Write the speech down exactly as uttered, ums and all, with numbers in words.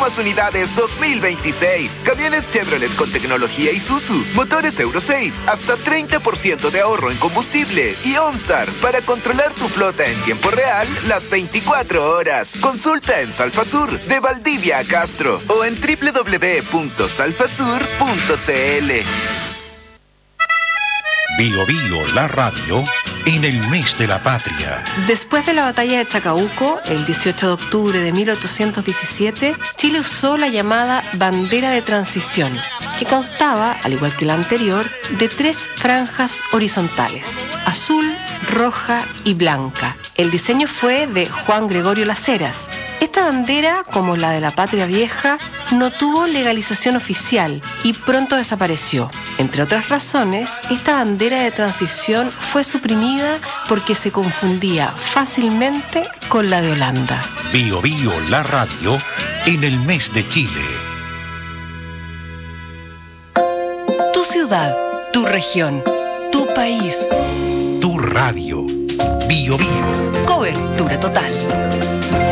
últimas unidades dos mil veintiséis. Camiones Chevrolet con tecnología Isuzu, motores Euro seis, hasta treinta por ciento de ahorro en combustible y OnStar para controlar tu flota en tiempo real las veinticuatro horas. Consulta en Salfasur, de Valdivia a Castro, o en doble u doble u doble u punto salfasur punto c l. Bio Bio, la radio, en el mes de la patria. Después de la batalla de Chacabuco, el dieciocho de octubre de mil ochocientos diecisiete, Chile usó la llamada bandera de transición, que constaba, al igual que la anterior, de tres franjas horizontales: azul, roja y blanca. El diseño fue de Juan Gregorio Las Heras. Esta bandera, como la de la Patria Vieja, no tuvo legalización oficial y pronto desapareció. Entre otras razones, esta bandera de transición fue suprimida porque se confundía fácilmente con la de Holanda. Bio Bio, la radio, en el mes de Chile. Tu ciudad, tu región, tu país. Tu radio. Bio Bio. Cobertura total.